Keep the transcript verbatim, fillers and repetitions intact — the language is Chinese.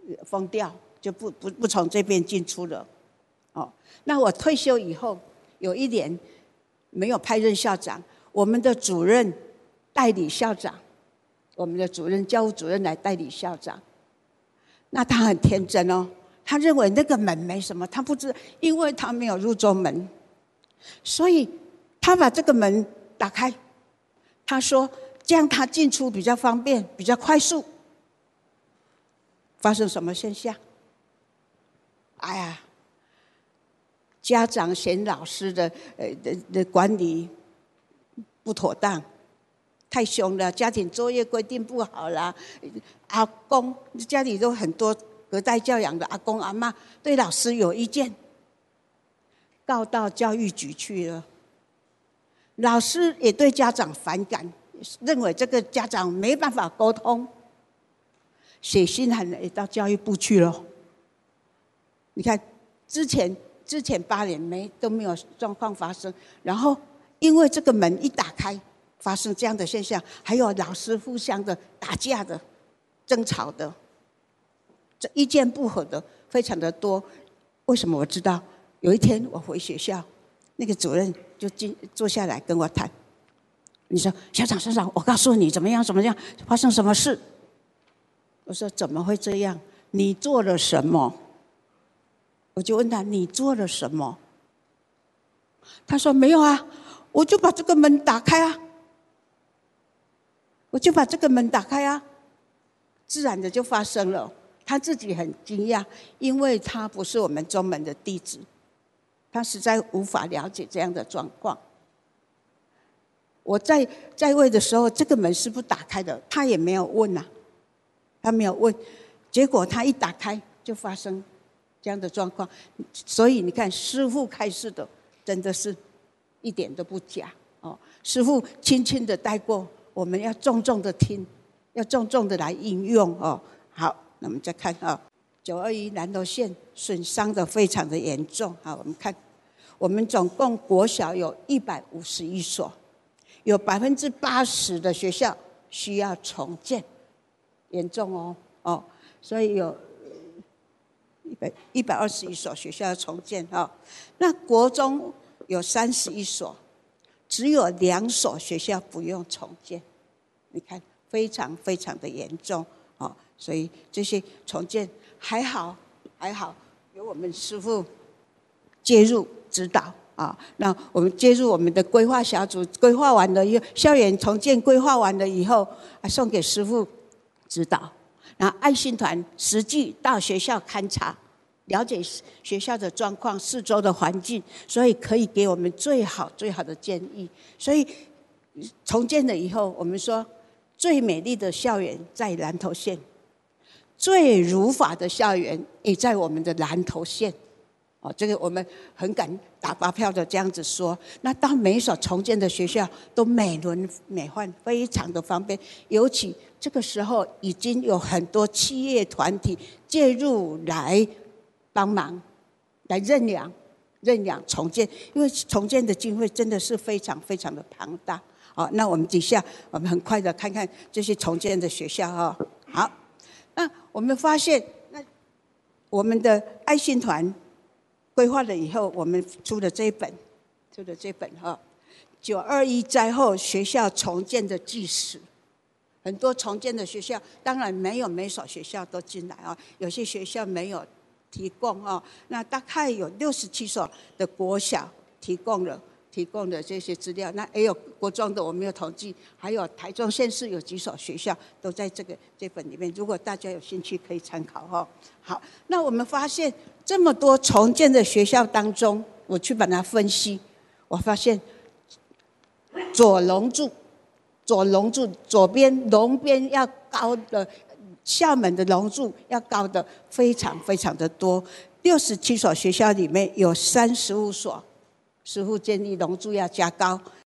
封掉，就不不不从这边进出了。哦，那我退休以后有一年没有派任校长，我们的主任代理校长，我们的主任教务主任来代理校长。那他很天真哦，他认为那个门没什么，他不知，因为他没有入中门，所以他把这个门打开，他说这样他进出比较方便，比较快速。发生什么现象？哎呀，家长嫌老师的呃的的管理不妥当，太凶了，家庭作业规定不好啦。阿公家里都很多隔代教养的阿公阿嬷对老师有意见，告到教育局去了。老师也对家长反感，认为这个家长没办法沟通，写信函也到教育部去了。你看，之前之前八年没都没有状况发生，然后因为这个门一打开，发生这样的现象，还有老师互相的打架的、争吵的，这意见不合的非常的多。为什么我知道？有一天我回学校，那个主任就进坐下来跟我谈。你说校长校长，我告诉你怎么样怎么样，发生什么事？我说怎么会这样？你做了什么？我就问他你做了什么？他说没有啊，我就把这个门打开啊，我就把这个门打开啊，自然的就发生了。他自己很惊讶，因为他不是我们中门的弟子，他实在无法了解这样的状况。我在在位的时候，这个门是不打开的，他也没有问啊，他没有问，结果他一打开就发生这样的状况。所以你看，师父开示的真的是一点都不假哦。师父轻轻的带过，我们要重重的听，要重重的来应用哦。好，那我们再看啊，九二一南投县损伤的非常的严重。好，我们看，我们总共国小有一百五十一所，有百分之八十的学校需要重建，严重哦哦，所以有一百一百二十一所学校要重建哦。那国中有三十一所，只有两所学校不用重建，你看非常非常的严重哦。所以这些重建还好还好，有我们师父介入指导啊。那我们介入我们的规划小组，规划完了以后，校园重建规划完了以后，送给师父指导。然后爱心团实际到学校勘察，了解学校的状况、四周的环境，所以可以给我们最好最好的建议。所以重建了以后，我们说最美丽的校园在南投县，最如法的校园也在我们的南投县。哦，这个我们很敢打发票的这样子说。那到每一所重建的学校都美轮美奂，非常的方便。尤其这个时候已经有很多企业团体介入来帮忙，来认养、认养重建，因为重建的经费真的是非常非常的庞大。好，那我们底下我们很快的看看这些重建的学校哈。好，那我们发现，那我们的爱心团规划了以后，我们出了这一本，出了这本哈，九二一灾后学校重建的纪实。很多重建的学校，当然没有每所学校都进来啊，有些学校没有提供啊。那大概有六十七所的国小提供了提供的这些资料，那也有国中的我没有统计，还有台中县市有几所学校都在这个这本里面，如果大家有兴趣可以参考哈。好，那我们发现这么多重建的学校当中，我去把它分析，我发现左龙柱。左龙柱左边龙边要高的，校门的龙柱要高的非常非常的多。六十七所学校里面有三十五所，师父建议龙柱要加高，